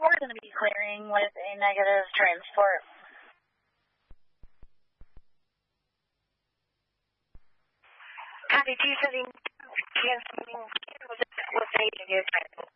we're going to be clearing with a negative transport. Copy 270, canceling with a negative transport.